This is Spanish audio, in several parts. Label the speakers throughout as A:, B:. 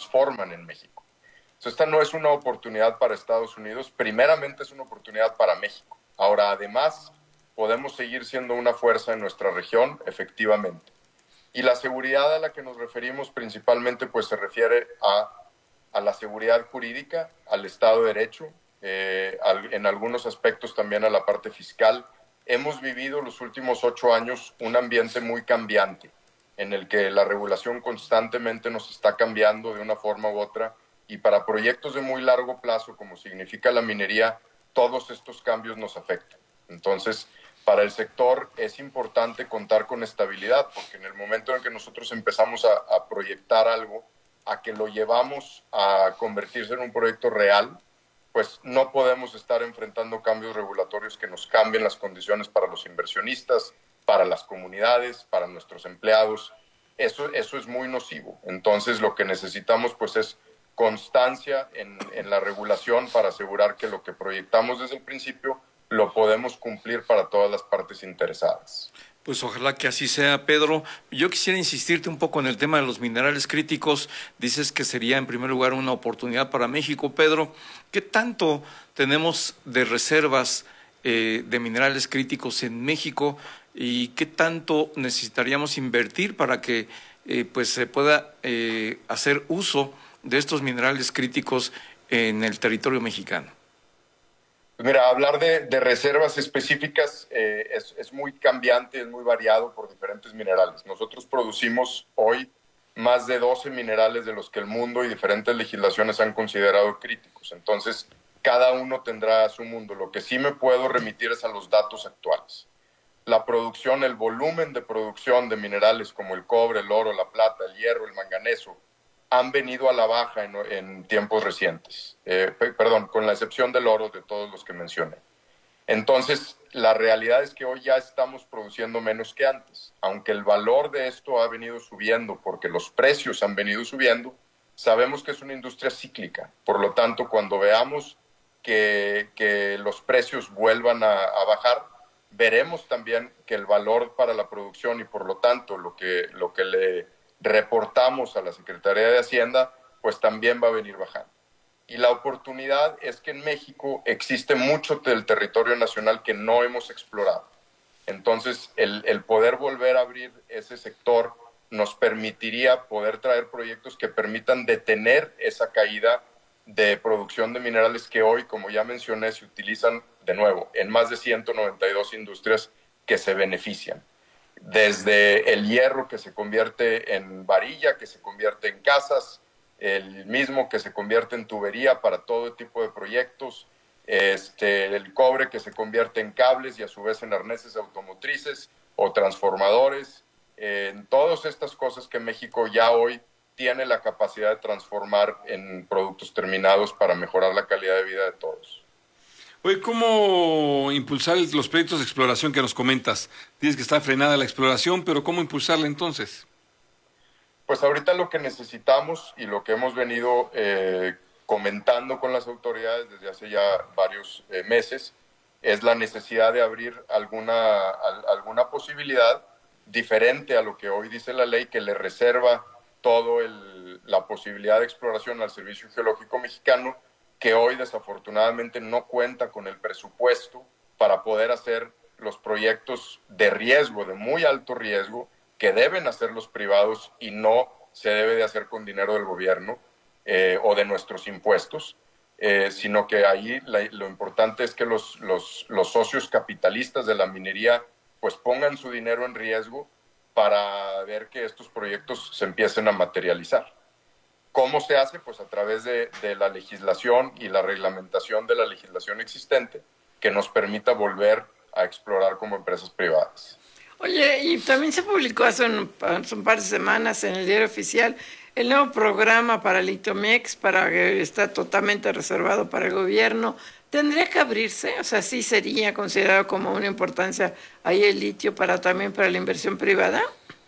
A: transforman en México. Entonces, esta no es una oportunidad para Estados Unidos, primeramente es una oportunidad para México. Ahora, además, podemos seguir siendo una fuerza en nuestra región, efectivamente. Y la seguridad a la que nos referimos principalmente pues se refiere a la seguridad jurídica, al Estado de Derecho, en algunos aspectos también a la parte fiscal. Hemos vivido los últimos 8 años un ambiente muy cambiante, en el que la regulación constantemente nos está cambiando de una forma u otra, y para proyectos de muy largo plazo, como significa la minería, todos estos cambios nos afectan. Entonces, para el sector es importante contar con estabilidad, porque en el momento en que nosotros empezamos a proyectar algo, a que lo llevamos a convertirse en un proyecto real, pues no podemos estar enfrentando cambios regulatorios que nos cambien las condiciones para los inversionistas, para las comunidades, para nuestros empleados. Eso es muy nocivo. Entonces, lo que necesitamos pues es constancia en la regulación para asegurar que lo que proyectamos desde el principio lo podemos cumplir para todas las partes interesadas.
B: Pues ojalá que así sea, Pedro. Yo quisiera insistirte un poco en el tema de los minerales críticos. Dices que sería en primer lugar una oportunidad para México. Pedro, ¿qué tanto tenemos de reservas de minerales críticos en México y qué tanto necesitaríamos invertir para que pues se pueda hacer uso de estos minerales críticos en el territorio mexicano?
A: Pues mira, hablar de reservas específicas es muy cambiante, es muy variado por diferentes minerales. Nosotros producimos hoy más de 12 minerales de los que el mundo y diferentes legislaciones han considerado críticos. Entonces, cada uno tendrá su mundo. Lo que sí me puedo remitir es a los datos actuales. La producción, el volumen de producción de minerales como el cobre, el oro, la plata, el hierro, el manganeso, han venido a la baja en tiempos recientes. Con la excepción del oro, de todos los que mencioné. Entonces, la realidad es que hoy ya estamos produciendo menos que antes. Aunque el valor de esto ha venido subiendo porque los precios han venido subiendo, sabemos que es una industria cíclica. Por lo tanto, cuando veamos que los precios vuelvan a bajar, veremos también que el valor para la producción y por lo tanto lo que le reportamos a la Secretaría de Hacienda, pues también va a venir bajando. Y la oportunidad es que en México existe mucho del territorio nacional que no hemos explorado. Entonces, el poder volver a abrir ese sector nos permitiría poder traer proyectos que permitan detener esa caída de producción de minerales que hoy, como ya mencioné, se utilizan de nuevo en más de 192 industrias que se benefician. Desde el hierro que se convierte en varilla, que se convierte en casas, el mismo que se convierte en tubería para todo tipo de proyectos, el cobre que se convierte en cables y a su vez en arneses automotrices o transformadores, en todas estas cosas que México ya hoy tiene la capacidad de transformar en productos terminados para mejorar la calidad de vida de todos.
C: Oye, ¿cómo impulsar los proyectos de exploración que nos comentas? Dices que está frenada la exploración, pero ¿cómo impulsarla entonces?
A: Pues ahorita lo que necesitamos y lo que hemos venido comentando con las autoridades desde hace ya varios meses es la necesidad de abrir alguna posibilidad diferente a lo que hoy dice la ley, que le reserva toda la posibilidad de exploración al Servicio Geológico Mexicano, que hoy desafortunadamente no cuenta con el presupuesto para poder hacer los proyectos de riesgo, de muy alto riesgo, que deben hacer los privados y no se debe de hacer con dinero del gobierno o de nuestros impuestos, sino que ahí lo importante es que los socios capitalistas de la minería pues pongan su dinero en riesgo para ver que estos proyectos se empiecen a materializar. ¿Cómo se hace? Pues a través de la legislación y la reglamentación de la legislación existente que nos permita volver a explorar como empresas privadas.
D: Oye, y también se publicó hace un par de semanas en el Diario Oficial el nuevo programa para Litomex, que está totalmente reservado para el gobierno. ¿Tendría que abrirse? O sea, ¿sí sería considerado como una importancia ahí el litio también para la inversión privada?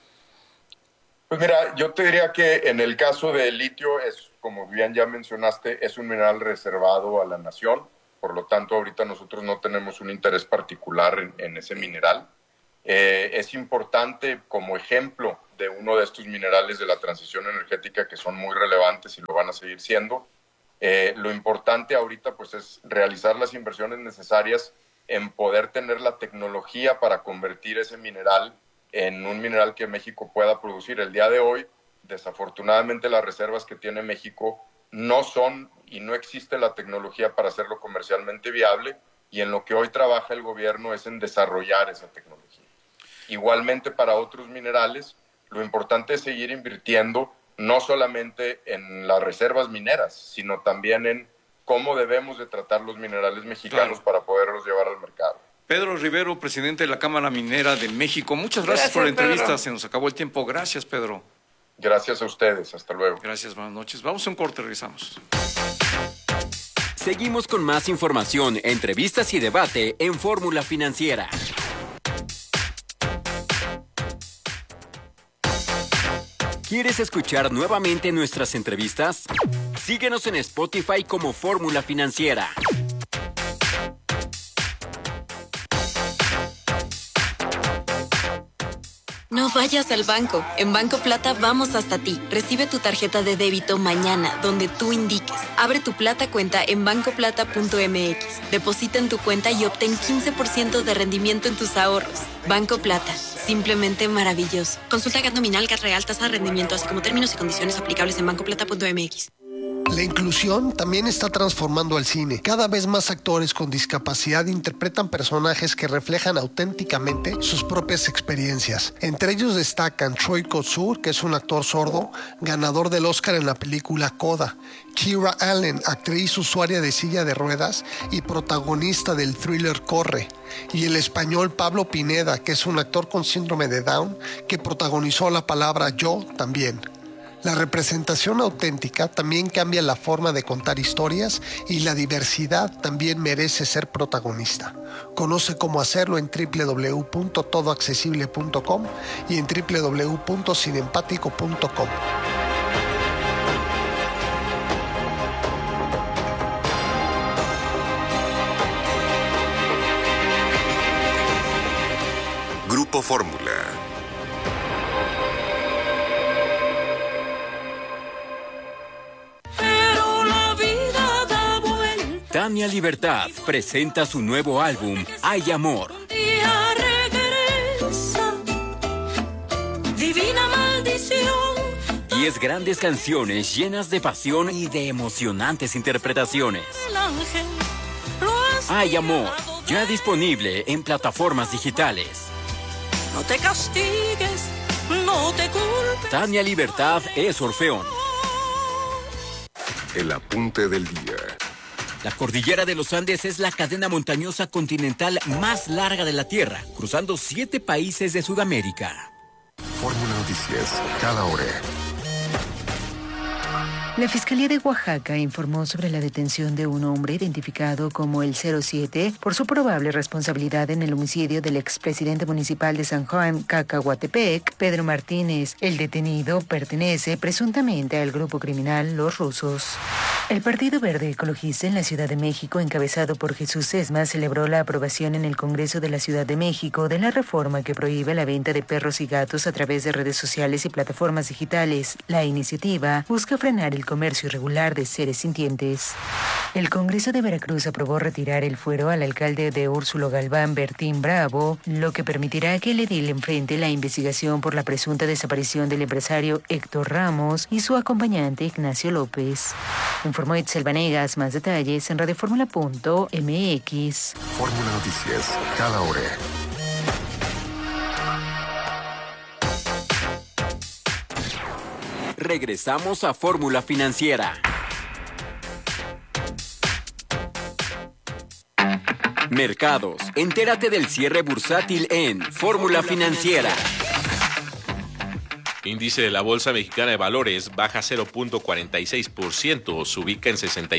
A: Pues mira, yo te diría que en el caso del litio, como bien ya mencionaste, es un mineral reservado a la nación. Por lo tanto, ahorita nosotros no tenemos un interés particular en ese mineral. Es importante como ejemplo de uno de estos minerales de la transición energética que son muy relevantes y lo van a seguir siendo. Lo importante ahorita pues es realizar las inversiones necesarias en poder tener la tecnología para convertir ese mineral en un mineral que México pueda producir. El día de hoy, desafortunadamente, las reservas que tiene México no son y no existe la tecnología para hacerlo comercialmente viable, y en lo que hoy trabaja el gobierno es en desarrollar esa tecnología. Igualmente para otros minerales, lo importante es seguir invirtiendo no solamente en las reservas mineras, sino también en cómo debemos de tratar los minerales mexicanos para poderlos llevar al mercado.
B: Pedro Rivero, presidente de la Cámara Minera de México, muchas gracias por la entrevista.
D: Pedro.
B: Se nos acabó el tiempo. Gracias, Pedro.
A: Gracias a ustedes. Hasta luego.
B: Gracias, buenas noches. Vamos a un corte, regresamos.
E: Seguimos con más información, entrevistas y debate en Fórmula Financiera. ¿Quieres escuchar nuevamente nuestras entrevistas? Síguenos en Spotify como Fórmula Financiera.
F: No vayas al banco. En Banco Plata vamos hasta ti. Recibe tu tarjeta de débito mañana, donde tú indiques. Abre tu Plata cuenta en bancoplata.mx. Deposita en tu cuenta y obtén 15% de rendimiento en tus ahorros. Banco Plata. Simplemente maravilloso. Consulta GAT nominal, GAT real, tasa de rendimiento, así como términos y condiciones aplicables en bancoplata.mx.
G: La inclusión también está transformando al cine. Cada vez más actores con discapacidad interpretan personajes que reflejan auténticamente sus propias experiencias. Entre ellos destacan Troy Kotsur, que es un actor sordo, ganador del Oscar en la película Coda; Kira Allen, actriz usuaria de silla de ruedas y protagonista del thriller Corre; y el español Pablo Pineda, que es un actor con síndrome de Down, que protagonizó La palabra Yo también. La representación auténtica también cambia la forma de contar historias, y la diversidad también merece ser protagonista. Conoce cómo hacerlo en www.todoaccesible.com y en www.sinempático.com.
H: Grupo Fórmula.
E: Tania Libertad presenta su nuevo álbum, Hay Amor.
I: Divina maldición.
E: 10 grandes canciones llenas de pasión y de emocionantes interpretaciones. Hay Amor, ya disponible en plataformas digitales.
I: No te castigues, no te culpes.
E: Tania Libertad es Orfeón.
H: El apunte del día.
E: La cordillera de los Andes es la cadena montañosa continental más larga de la Tierra, cruzando 7 países de Sudamérica.
H: Fórmula Noticias, cada hora.
J: La Fiscalía de Oaxaca informó sobre la detención de un hombre identificado como el 07 por su probable responsabilidad en el homicidio del expresidente municipal de San Juan Cacahuatepec, Pedro Martínez. El detenido pertenece presuntamente al grupo criminal Los Rusos. El Partido Verde Ecologista en la Ciudad de México, encabezado por Jesús Sesma, celebró la aprobación en el Congreso de la Ciudad de México de la reforma que prohíbe la venta de perros y gatos a través de redes sociales y plataformas digitales. La iniciativa busca frenar el comercio irregular de seres sintientes. El Congreso de Veracruz aprobó retirar el fuero al alcalde de Úrsulo Galván, Bertín Bravo, lo que permitirá que el edil enfrente la investigación por la presunta desaparición del empresario Héctor Ramos y su acompañante Ignacio López. Informó Itzel Vanegas. Más detalles en radioformula.mx.
H: Fórmula Noticias, cada hora.
E: Regresamos a Fórmula Financiera. Mercados. Entérate del cierre bursátil en Fórmula Financiera.
K: Índice de la Bolsa Mexicana de Valores baja 0.46%, se ubica en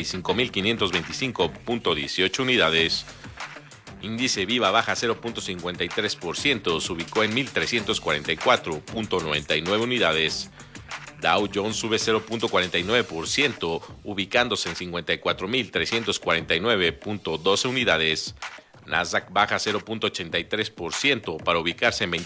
K: 65.525.18 unidades. Índice Viva baja 0.53%, se ubicó en 1.344.99 unidades. Dow Jones sube 0.49%, ubicándose en 54.349.12 unidades. Nasdaq baja 0.83% para ubicarse en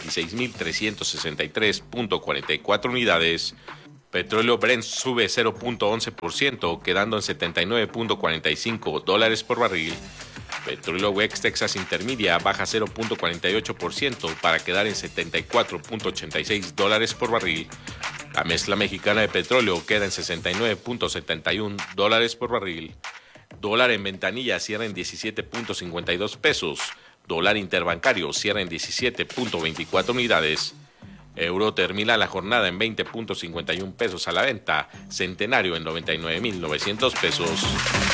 K: 26.363.44 unidades. Petróleo Brent sube 0.11%, quedando en $79.45 por barril. Petróleo West Texas Intermedia baja 0.48% para quedar en $74.86 por barril. La mezcla mexicana de petróleo queda en $69.71 por barril. Dólar en ventanilla cierra en 17.52 pesos. Dólar interbancario cierra en 17.24 unidades. Euro termina la jornada en 20.51 pesos a la venta. Centenario en 99.900 pesos.